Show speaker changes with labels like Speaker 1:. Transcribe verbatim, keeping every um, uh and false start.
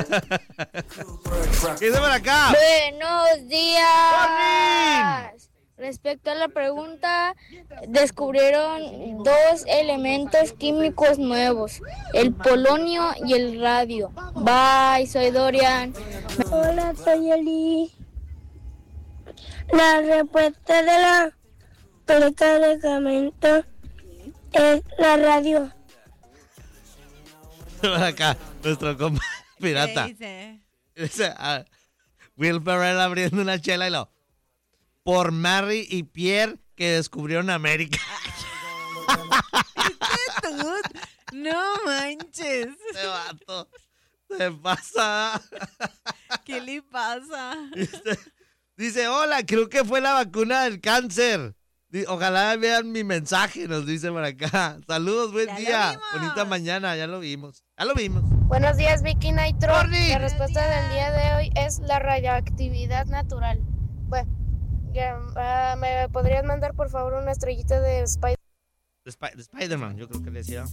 Speaker 1: ¿Qué dice por acá?
Speaker 2: Buenos días. Respecto a la pregunta, descubrieron dos elementos químicos nuevos, el polonio y el radio. Bye, soy Dorian.
Speaker 3: Hola, soy Eli. La respuesta de la película de elemento es la radio.
Speaker 1: Por acá, nuestro compa pirata.
Speaker 4: ¿Qué dice?
Speaker 1: Dice, uh, Will Ferrell abriendo una chela y lo... Por Mary y Pierre que descubrieron América.
Speaker 4: No manches.
Speaker 1: Este vato se pasa.
Speaker 4: ¿Qué le pasa?
Speaker 1: Dice, dice, hola, creo que fue la vacuna del cáncer. Ojalá vean mi mensaje, nos dice por acá. Saludos, buen
Speaker 4: Ya
Speaker 1: día.
Speaker 4: lo vimos.
Speaker 1: Bonita mañana, ya lo vimos. Ya lo vimos.
Speaker 5: Buenos días, Vicky Nitro.
Speaker 1: Morning.
Speaker 5: La respuesta del día de hoy es la radioactividad natural. Bueno, ya, uh, ¿me podrías mandar por favor una estrellita de Spider?
Speaker 1: De, Sp- de Spider-Man, yo creo que le decía.